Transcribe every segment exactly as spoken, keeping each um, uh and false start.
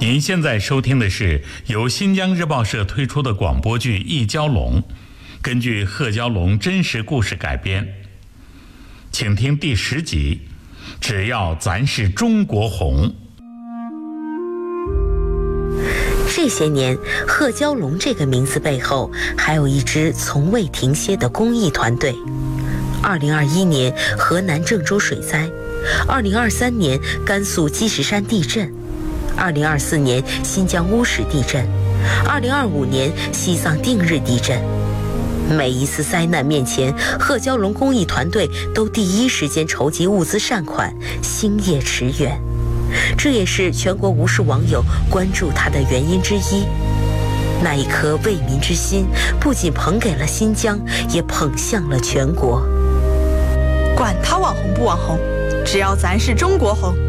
您现在收听的是由新疆日报社推出的广播剧《一蛟龙》，根据贺蛟龙真实故事改编，请听第十集。只要咱是中国红。 这些年，贺蛟龙这个名字背后还有一支从未停歇的公益团队。二零二一年河南郑州水灾，二零二三年甘肃积石山地震，二零二四年新疆乌石地震，二零二五年西藏定日地震。每一次灾难面前，贺蛟龙公益团队都第一时间筹集物资善款，星夜驰援。这也是全国无数网友关注他的原因之一。那一颗为民之心，不仅捧给了新疆，也捧向了全国。 管他网红不网红，只要咱是中国红。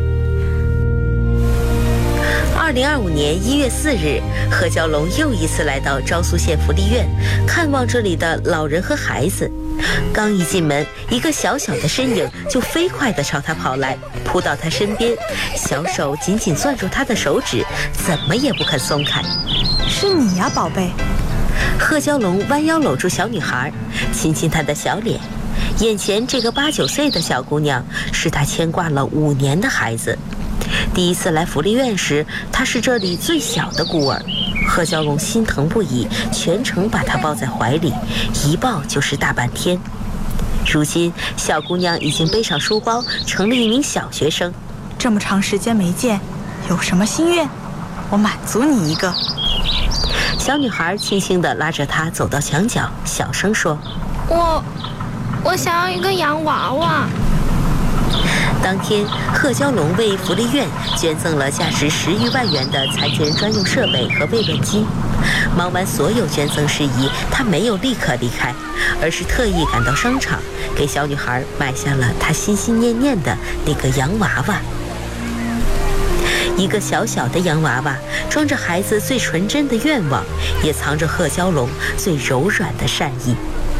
二零二五年一月四日，贺蛟龙又一次来到昭苏县福利院，看望这里的老人和孩子。刚一进门，一个小小的身影就飞快地朝他跑来，扑到他身边，小手紧紧攥住他的手指，怎么也不肯松开。 是你呀，宝贝。 贺蛟龙弯腰搂住小女孩，亲亲她的小脸。眼前这个八九岁的小姑娘，是他牵挂了五年的孩子。第一次来福利院时，她是这里最小的孤儿。贺蛟龙心疼不已，全程把她抱在怀里，一抱就是大半天。如今小姑娘已经背上书包，成了一名小学生。 这么长时间没见，有什么心愿，我满足你一个。 小女孩轻轻地拉着她走到墙角，小声说： 我我想要一个洋娃娃。 当天，贺蛟龙为福利院捐赠了价值十余万元的残疾人专用设备和慰问金。忙完所有捐赠事宜，他没有立刻离开，而是特意赶到商场，给小女孩买下了她心心念念的那个洋娃娃。一个小小的洋娃娃，装着孩子最纯真的愿望，也藏着贺蛟龙最柔软的善意。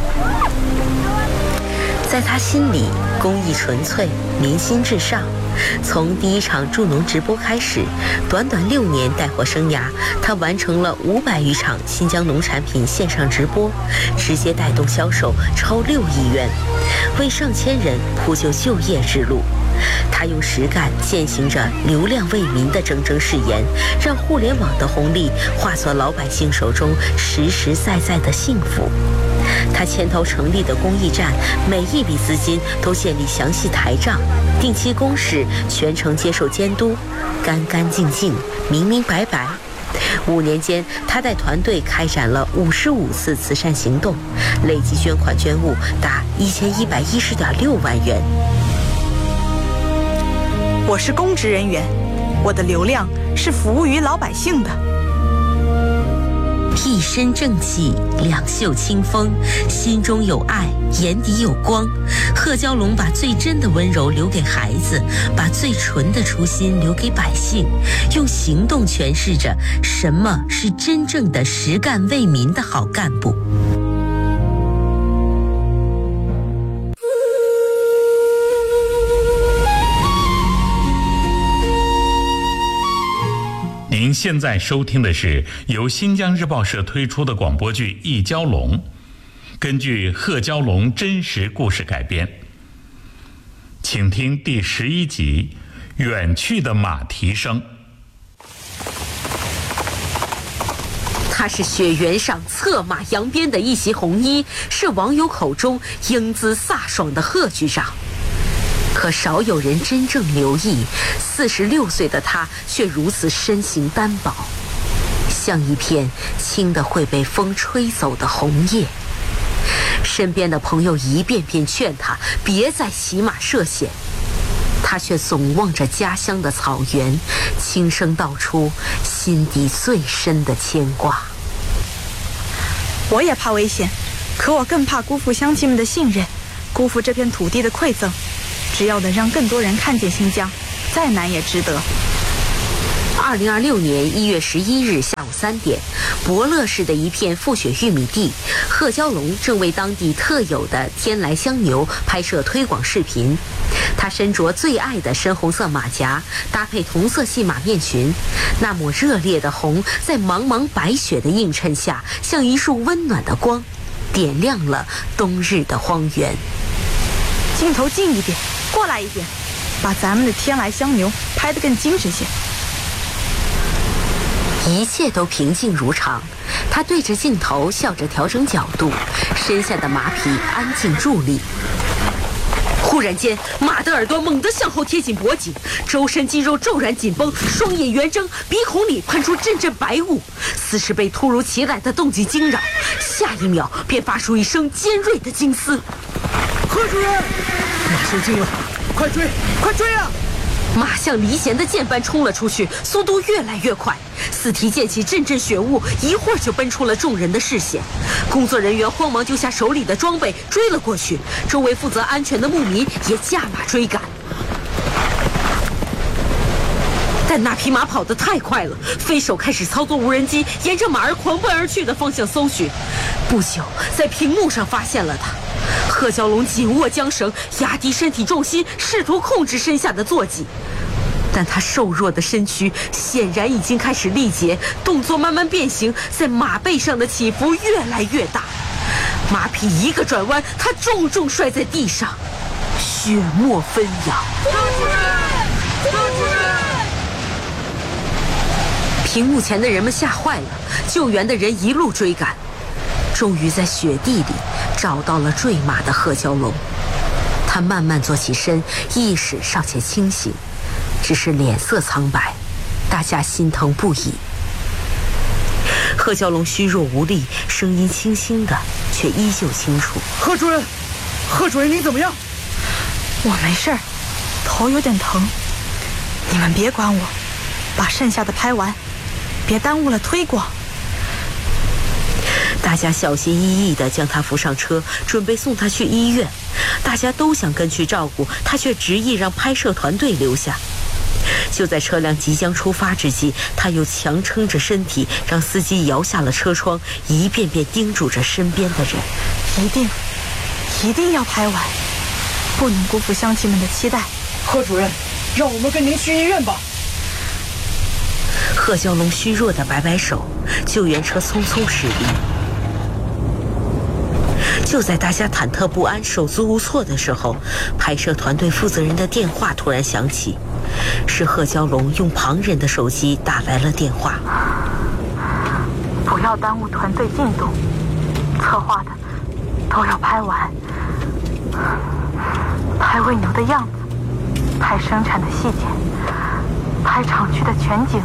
在他心里，公益纯粹，民心至上。从第一场助农直播开始，短短六年带货生涯，他完成了五百余场新疆农产品线上直播，直接带动销售超六亿元，为上千人铺就就业之路。他用实干践行着流量为民的铮铮誓言，让互联网的红利化作老百姓手中实实在在的幸福。他牵头成立的公益站，每一笔资金都建立详细台账，定期公示，全程接受监督，干干净净，明明白白。五年间，他带团队开展了五十五次慈善行动，累计捐款捐物达一千一百一十点六万元。 我是公职人员，我的流量是服务于老百姓的。 一身正气，两袖清风，心中有爱，眼底有光。贺蛟龙把最真的温柔留给孩子，把最纯的初心留给百姓，用行动诠释着什么是真正的实干为民的好干部。 您现在收听的是由新疆日报社推出的广播剧《一蛟龙》，根据贺蛟龙真实故事改编，请听第十一集《远去的马蹄声》。 他是雪原上策马扬鞭的一袭红衣，是网友口中英姿飒爽的贺局长。可少有人真正留意，四十六岁的他却如此身形单薄，像一片轻得会被风吹走的红叶。身边的朋友一遍遍劝他别再骑马涉险，他却总望着家乡的草原，轻声道出心底最深的牵挂。 我也怕危险，可我更怕辜负乡亲们的信任，辜负这片土地的馈赠。只要能让更多人看见新疆，再难也值得。 二零二六年一月十一日下午三点，博乐市的一片覆雪玉米地，贺蛟龙正为当地特有的天来香牛拍摄推广视频。 他身着最爱的深红色马甲，搭配同色系马面裙，那抹热烈的红在茫茫白雪的映衬下，像一束温暖的光，点亮了冬日的荒原。 镜头近一点，过来一点，把咱们的天来香牛拍得更精致些。 一切都平静如常，他对着镜头笑着调整角度，身下的马匹安静伫立。忽然间，马的耳朵猛地向后贴紧脖颈，周身肌肉骤然紧绷，双眼圆睁，鼻孔里喷出阵阵白雾，似是被突如其来的动静惊扰，下一秒便发出一声尖锐的惊嘶。 贺主任，马受惊了，快追，快追啊！ 马像离弦的箭般冲了出去，速度越来越快，四蹄溅起阵阵血雾，一会儿就奔出了众人的视线。工作人员慌忙丢下手里的装备追了过去，周围负责安全的牧民也驾马追赶。但那匹马跑得太快了，飞手开始操作无人机，沿着马儿狂奔而去的方向搜寻。不久，在屏幕上发现了他。贺蛟龙紧握缰绳，压低身体重心，试图控制身下的坐骑，但他瘦弱的身躯显然已经开始力竭，动作慢慢变形，在马背上的起伏越来越大。马匹一个转弯，他重重摔在地上，血沫纷扬。 周主任，周主任！ 屏幕前的人们吓坏了，救援的人一路追赶，终于在雪地里找到了坠马的贺蛟龙。他慢慢坐起身，意识尚且清醒，只是脸色苍白，大家心疼不已。贺蛟龙虚弱无力，声音清新的，却依旧清楚。 贺主任，贺主任，您怎么样？ 我没事儿，头有点疼。你们别管我，把剩下的拍完，别耽误了推广。 大家小心翼翼地将他扶上车，准备送他去医院。大家都想跟去照顾他，却执意让拍摄团队留下。就在车辆即将出发之际，他又强撑着身体，让司机摇下了车窗，一遍遍叮嘱着身边的人： 一定一定要拍完，不能辜负乡亲们的期待。 贺主任，让我们跟您去医院吧。 贺蛟龙虚弱地摆摆手，救援车匆匆驶离。就在大家忐忑不安、手足无措的时候，拍摄团队负责人的电话突然响起，是贺蛟龙用旁人的手机打来了电话。 不要耽误团队进度，策划的都要拍完，拍喂牛的样子，拍生产的细节，拍厂区的全景，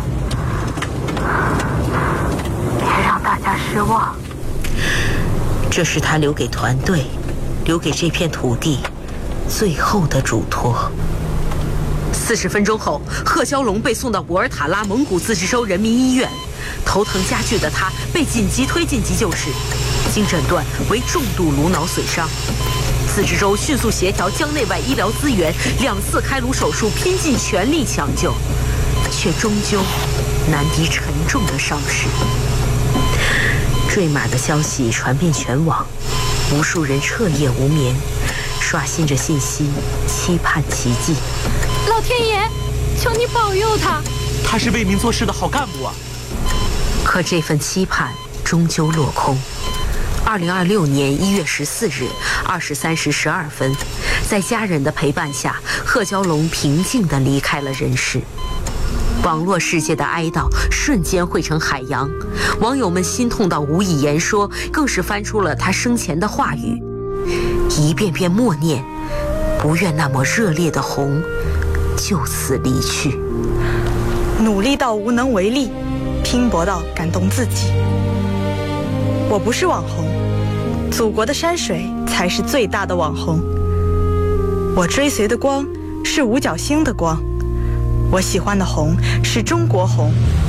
别让大家失望。 这是他留给团队，留给这片土地最后的嘱托。四十分钟后，贺蛟龙被送到博尔塔拉蒙古自治州人民医院，头疼加剧的他被紧急推进急救室，经诊断为重度颅脑损伤。自治州迅速协调疆内外医疗资源，两次开颅手术，拼尽全力抢救，却终究难敌沉重的伤势。坠马的消息传遍全网，无数人彻夜无眠，刷新着信息，期盼奇迹。 老天爷，求你保佑他！ 他是为民做事的好干部啊！ 可这份期盼终究落空。二零二六年一月十四日二十三时十二分，在家人的陪伴下，贺蛟龙平静地离开了人世。网络世界的哀悼瞬间汇成海洋，网友们心痛到无以言说，更是翻出了他生前的话语，一遍遍默念，不愿那抹热烈的红就此离去。 努力到无能为力，拼搏到感动自己。我不是网红，祖国的山水才是最大的网红。我追随的光是五角星的光，我喜欢的红是中国红。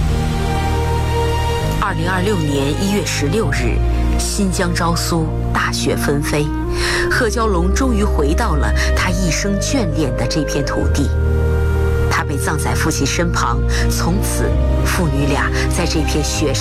二零二六年一月十六日，新疆昭苏大雪纷飞，贺蛟龙终于回到了他一生眷恋的这片土地。他被葬在父亲身旁，从此父女俩在这片雪